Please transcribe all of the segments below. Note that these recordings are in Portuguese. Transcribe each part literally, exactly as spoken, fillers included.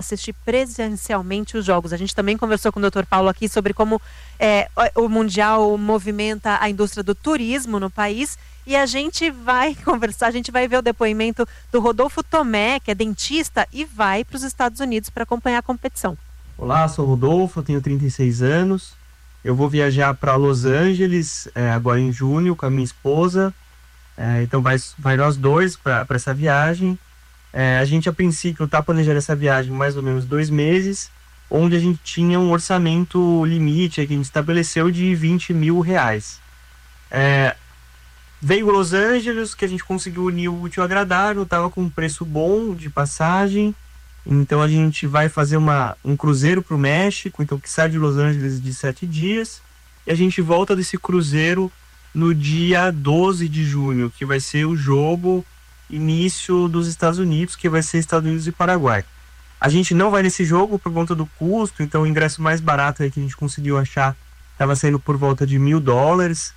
assistir presencialmente os jogos. A gente também conversou com o doutor Paulo aqui sobre como é, o Mundial movimenta a indústria do turismo no país, e a gente vai conversar, a gente vai ver o depoimento do Rodolfo Tomé, que é dentista e vai para os Estados Unidos para acompanhar a competição. Olá, sou o Rodolfo, eu tenho trinta e seis anos, eu vou viajar para Los Angeles é, agora em junho com a minha esposa, é, então vai, vai nós dois para essa viagem. É, a gente, a princípio, está planejando essa viagem mais ou menos dois meses, onde a gente tinha um orçamento limite que a gente estabeleceu de vinte mil reais. É, veio Los Angeles, que a gente conseguiu unir o útil ao agradável, estava com um preço bom de passagem, então a gente vai fazer uma, um cruzeiro para o México, então que sai de Los Angeles de sete dias, e a gente volta desse cruzeiro no dia doze de junho, que vai ser o jogo início dos Estados Unidos, que vai ser Estados Unidos e Paraguai. A gente não vai nesse jogo por conta do custo, então o ingresso mais barato aí que a gente conseguiu achar estava saindo por volta de mil dólares.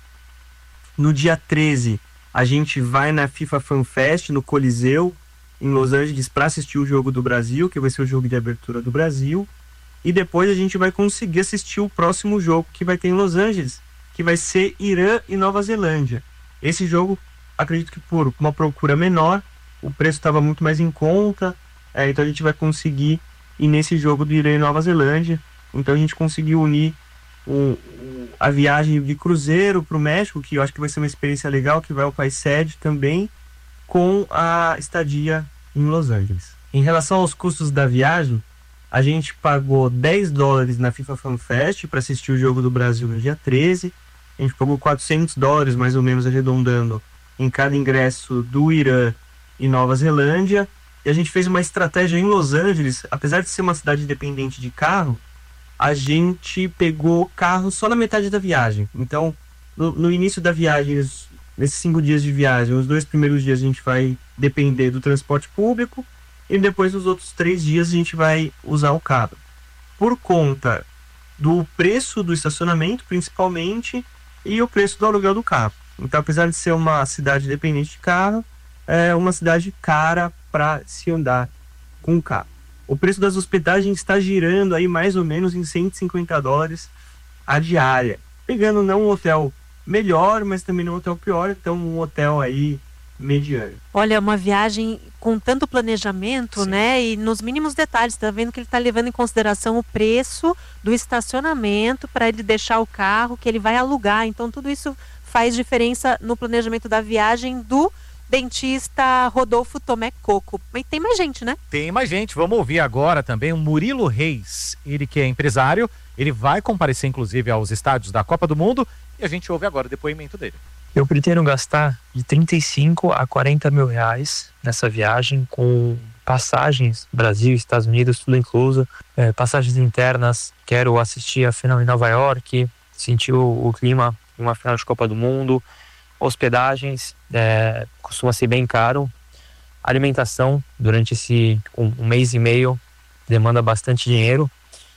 No dia treze, a gente vai na FIFA Fan Fest, no Coliseu, em Los Angeles, para assistir o jogo do Brasil, que vai ser o jogo de abertura do Brasil. E depois a gente vai conseguir assistir o próximo jogo que vai ter em Los Angeles, que vai ser Irã e Nova Zelândia. Esse jogo, acredito que por uma procura menor, o preço estava muito mais em conta, é, então a gente vai conseguir ir nesse jogo do Irã e Nova Zelândia. Então a gente conseguiu unir o, o, a viagem de cruzeiro para o México, que eu acho que vai ser uma experiência legal, que vai ao país sede também, com a estadia em Los Angeles. Em relação aos custos da viagem, a gente pagou dez dólares na FIFA Fan Fest para assistir o jogo do Brasil no dia treze, a gente pagou quatrocentos dólares, mais ou menos arredondando, em cada ingresso do Irã e Nova Zelândia, e a gente fez uma estratégia em Los Angeles. Apesar de ser uma cidade independente de carro, a gente pegou carro só na metade da viagem. Então, no, no início da viagem, nesses cinco dias de viagem, os dois primeiros dias a gente vai depender do transporte público, e depois nos outros três dias a gente vai usar o carro. Por conta do preço do estacionamento, principalmente, e o preço do aluguel do carro. Então, apesar de ser uma cidade dependente de carro, é uma cidade cara para se andar com o carro. O preço das hospedagens está girando aí mais ou menos em cento e cinquenta dólares a diária. Pegando não um hotel melhor, mas também não um hotel pior, então um hotel aí mediano. Olha, uma viagem com tanto planejamento, sim, né? E nos mínimos detalhes, tá vendo que ele está levando em consideração o preço do estacionamento para ele deixar o carro que ele vai alugar. Então tudo isso faz diferença no planejamento da viagem do dentista Rodolfo Tomé Coco. Mas tem mais gente, né? Tem mais gente. Vamos ouvir agora também o Murilo Reis. Ele que é empresário, ele vai comparecer inclusive aos estádios da Copa do Mundo, e a gente ouve agora o depoimento dele. Eu pretendo gastar de trinta e cinco a quarenta mil reais nessa viagem, com passagens Brasil, Estados Unidos, tudo incluso, é, passagens internas. Quero assistir a final em Nova York, sentir o, o clima de uma final de Copa do Mundo. Hospedagens, é, costuma ser bem caro. Alimentação, durante esse um, um mês e meio, demanda bastante dinheiro.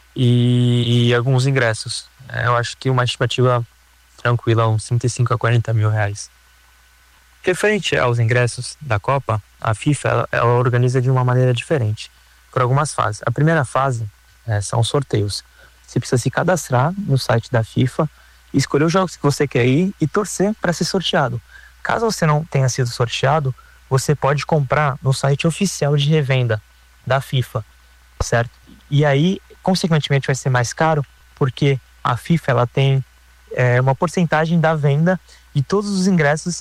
E, e alguns ingressos. É, eu acho que uma estimativa tranquila, uns trinta e cinco a quarenta mil reais. Referente aos ingressos da Copa, a FIFA ela, ela organiza de uma maneira diferente, por algumas fases. A primeira fase é, são os sorteios. Você precisa se cadastrar no site da FIFA, escolher os jogos que você quer ir e torcer para ser sorteado. Caso você não tenha sido sorteado, você pode comprar no site oficial de revenda da FIFA, certo? E aí, consequentemente, vai ser mais caro, porque a FIFA ela tem é, uma porcentagem da venda de todos os ingressos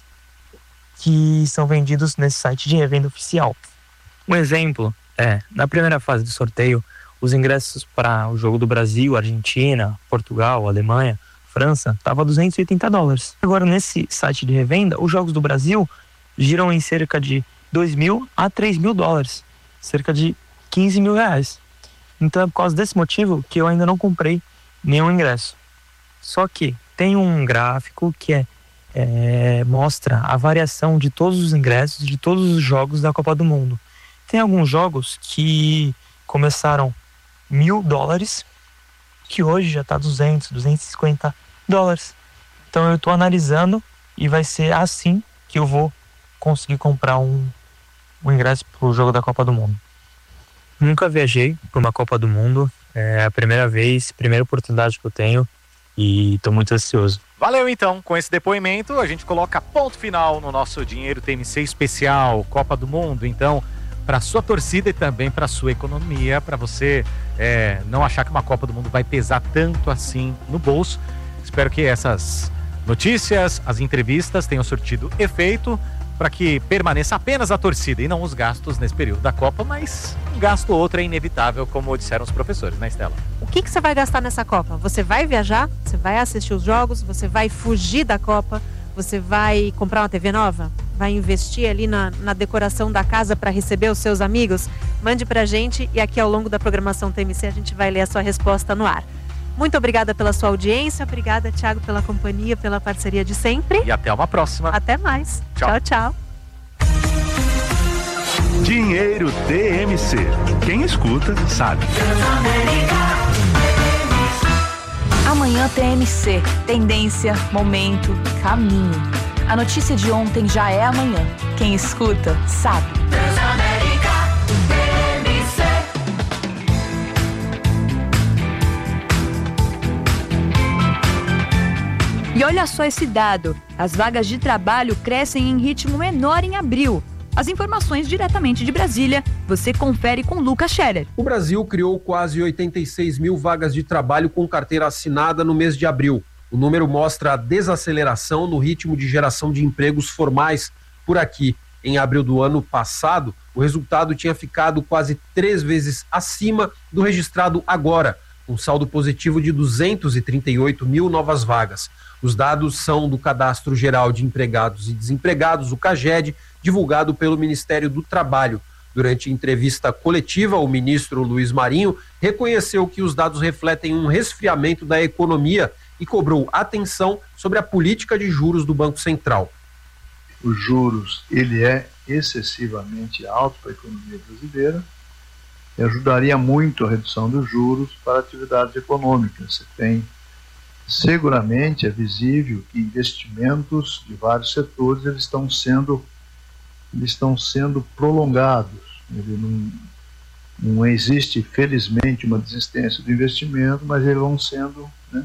que são vendidos nesse site de revenda oficial. Um exemplo é, na primeira fase do sorteio, os ingressos para o jogo do Brasil, Argentina, Portugal, Alemanha, França, estava duzentos e oitenta dólares. Agora, nesse site de revenda, os jogos do Brasil giram em cerca de dois mil a três mil dólares, cerca de quinze mil reais. Então é por causa desse motivo que eu ainda não comprei nenhum ingresso. Só que tem um gráfico que é, é, mostra a variação de todos os ingressos de todos os jogos da Copa do Mundo. Tem alguns jogos que começaram mil dólares, que hoje já está duzentos, duzentos e cinquenta dólares. Então eu estou analisando e vai ser assim que eu vou conseguir comprar um, um ingresso para o jogo da Copa do Mundo. Nunca viajei para uma Copa do Mundo. É a primeira vez, primeira oportunidade que eu tenho e estou muito ansioso. Valeu então, com esse depoimento a gente coloca ponto final no nosso Dinheiro T M C especial Copa do Mundo. Então, para sua torcida e também para sua economia, para você é, não achar que uma Copa do Mundo vai pesar tanto assim no bolso. Espero que essas notícias, as entrevistas tenham surtido efeito para que permaneça apenas a torcida e não os gastos nesse período da Copa, mas um gasto ou outro é inevitável, como disseram os professores, né, Estela? O que, que você vai gastar nessa Copa? Você vai viajar? Você vai assistir os jogos? Você vai fugir da Copa? Você vai comprar uma T V nova? Vai investir ali na, na decoração da casa para receber os seus amigos? Mande pra gente e aqui ao longo da programação T M C a gente vai ler a sua resposta no ar. Muito obrigada pela sua audiência, obrigada, Thiago, pela companhia, pela parceria de sempre. E até uma próxima. Até mais. Tchau, tchau. tchau. Dinheiro T M C. Quem escuta, sabe. Amanhã T M C. Tendência, momento, caminho. A notícia de ontem já é amanhã. Quem escuta, sabe. E olha só esse dado, as vagas de trabalho crescem em ritmo menor em abril. As informações diretamente de Brasília, você confere com Lucas Scherer. O Brasil criou quase oitenta e seis mil vagas de trabalho com carteira assinada no mês de abril. O número mostra a desaceleração no ritmo de geração de empregos formais por aqui. Em abril do ano passado, o resultado tinha ficado quase três vezes acima do registrado agora, um saldo positivo de duzentos e trinta e oito mil novas vagas. Os dados são do Cadastro Geral de Empregados e Desempregados, o CAGED, divulgado pelo Ministério do Trabalho. Durante entrevista coletiva, o ministro Luiz Marinho reconheceu que os dados refletem um resfriamento da economia e cobrou atenção sobre a política de juros do Banco Central. Os juros, ele é excessivamente alto para a economia brasileira e ajudaria muito a redução dos juros para atividades econômicas. Você tem Seguramente é visível que investimentos de vários setores eles estão sendo, eles estão sendo prolongados. Ele não, não existe, felizmente, uma desistência do investimento, mas eles vão sendo, né,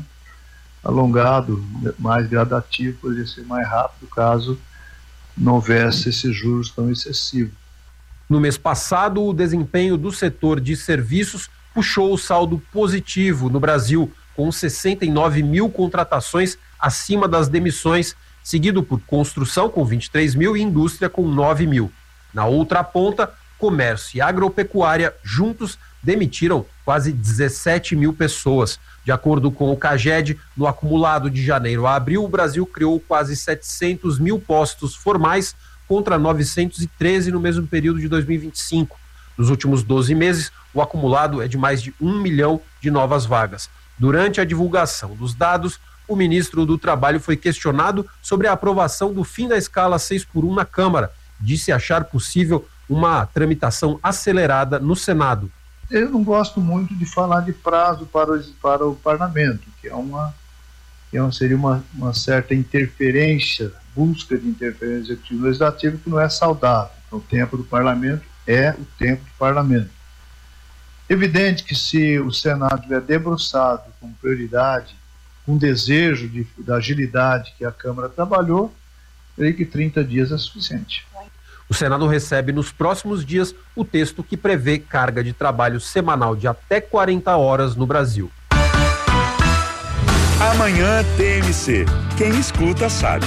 alongados, mais gradativo, poderia ser mais rápido caso não houvesse esses juros tão excessivos. No mês passado, o desempenho do setor de serviços puxou o saldo positivo no Brasil, com sessenta e nove mil contratações acima das demissões, seguido por construção com vinte e três mil e indústria com nove mil. Na outra ponta, comércio e agropecuária juntos demitiram quase dezessete mil pessoas. De acordo com o CAGED, no acumulado de janeiro a abril, o Brasil criou quase setecentos mil postos formais contra novecentos e treze no mesmo período de dois mil e vinte e cinco. Nos últimos doze meses, o acumulado é de mais de um milhão de novas vagas. Durante a divulgação dos dados, o ministro do Trabalho foi questionado sobre a aprovação do fim da escala seis por um na Câmara. Disse achar possível uma tramitação acelerada no Senado. Eu não gosto muito de falar de prazo para o, para o parlamento, que é uma, que é uma, seria uma, uma certa interferência, busca de interferência executiva-legislativa que não é saudável. Então, o tempo do parlamento é o tempo do parlamento. Evidente que se o Senado tiver debruçado com prioridade, com desejo de, da agilidade que a Câmara trabalhou, creio que trinta dias é suficiente. O Senado recebe nos próximos dias o texto que prevê carga de trabalho semanal de até quarenta horas no Brasil. Amanhã T M C. Quem escuta sabe.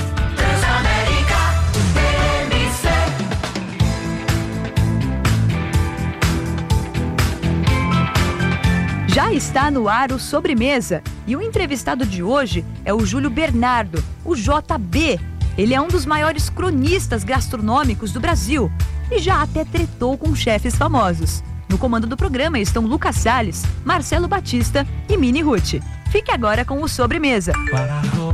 Já está no ar o Sobremesa e o entrevistado de hoje é o Júlio Bernardo, o J B. Ele é um dos maiores cronistas gastronômicos do Brasil e já até tretou com chefes famosos. No comando do programa estão Lucas Salles, Marcelo Batista e Mini Ruth. Fique agora com o Sobremesa.